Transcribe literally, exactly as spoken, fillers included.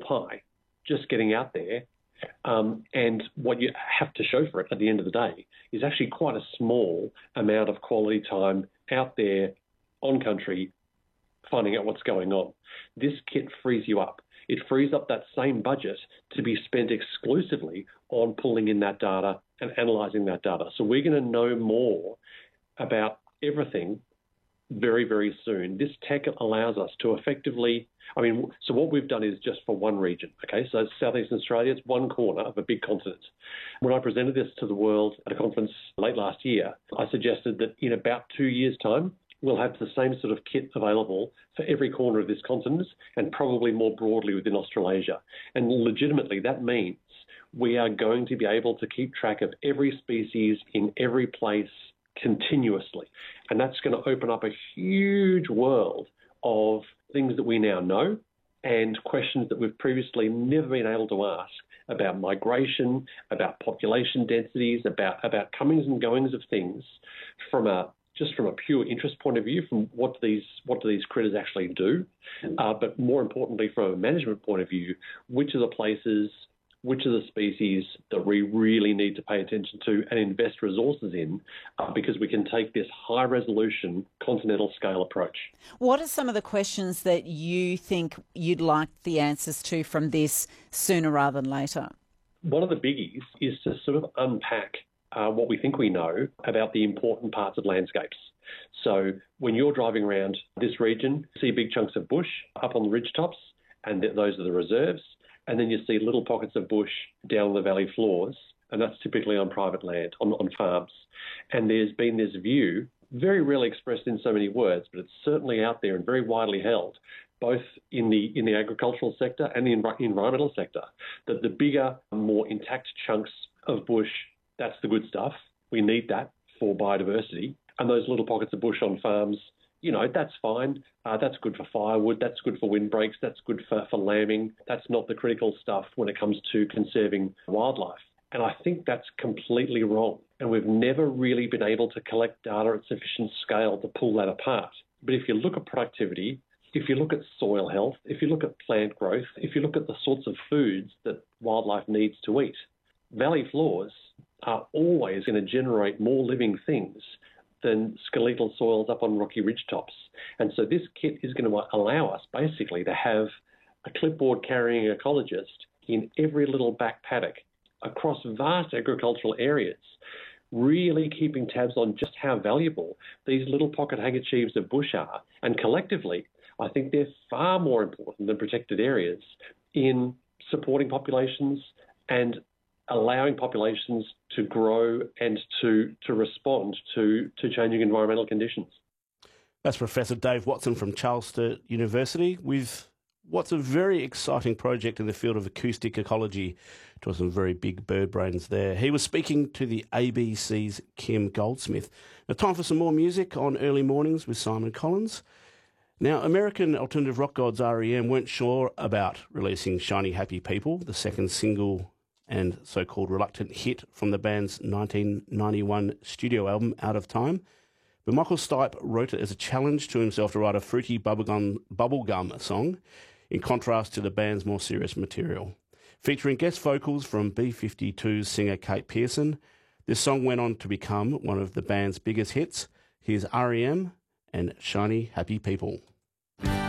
pie just getting out there. Um, and what you have to show for it at the end of the day is actually quite a small amount of quality time out there on country finding out what's going on. This kit frees you up. It frees up that same budget to be spent exclusively on pulling in that data and analysing that data. So we're going to know more about everything very, very soon. This tech allows us to effectively, I mean, so what we've done is just for one region, okay? So Southeastern Australia, it's one corner of a big continent. When I presented this to the world at a conference late last year, I suggested that in about two years' time, we'll have the same sort of kit available for every corner of this continent and probably more broadly within Australasia. And legitimately, that means we are going to be able to keep track of every species in every place continuously. And that's going to open up a huge world of things that we now know and questions that we've previously never been able to ask about migration, about population densities, about, about comings and goings of things from a just from a pure interest point of view, from what do these what do these critters actually do, uh, but more importantly, from a management point of view, which are the places, which are the species that we really need to pay attention to and invest resources in, uh, because we can take this high-resolution continental scale approach. What are some of the questions that you think you'd like the answers to from this sooner rather than later? One of the biggies is to sort of unpack Uh, what we think we know about the important parts of landscapes. So when you're driving around this region, you see big chunks of bush up on the ridge tops, and th- those are the reserves. And then you see little pockets of bush down the valley floors, and that's typically on private land, on, on farms. And there's been this view, very rarely expressed in so many words, but it's certainly out there and very widely held, both in the in the agricultural sector and the env- environmental sector, that the bigger, more intact chunks of bush, that's the good stuff. We need that for biodiversity. And those little pockets of bush on farms, you know, that's fine. Uh, that's good for firewood. That's good for windbreaks. That's good for, for lambing. That's not the critical stuff when it comes to conserving wildlife. And I think that's completely wrong. And we've never really been able to collect data at sufficient scale to pull that apart. But if you look at productivity, if you look at soil health, if you look at plant growth, if you look at the sorts of foods that wildlife needs to eat, valley floors are always going to generate more living things than skeletal soils up on rocky ridge tops. And so this kit is going to allow us basically to have a clipboard-carrying ecologist in every little back paddock across vast agricultural areas, really keeping tabs on just how valuable these little pocket handkerchiefs of bush are. And collectively, I think they're far more important than protected areas in supporting populations and allowing populations to grow and to to respond to, to changing environmental conditions. That's Professor Dave Watson from Charles Sturt University with what's a very exciting project in the field of acoustic ecology. To some very big bird brains there. He was speaking to the A B C's Kim Goldsmith. Now, time for some more music on Early Mornings with Simon Collins. Now, American alternative rock gods R E M weren't sure about releasing Shiny Happy People, the second single and so-called reluctant hit from the band's nineteen ninety-one studio album, Out of Time. But Michael Stipe wrote it as a challenge to himself to write a fruity bubblegum, bubblegum song, in contrast to the band's more serious material. Featuring guest vocals from B fifty-two's singer Kate Pearson, this song went on to become one of the band's biggest hits. Here's R E M and Shiny Happy People.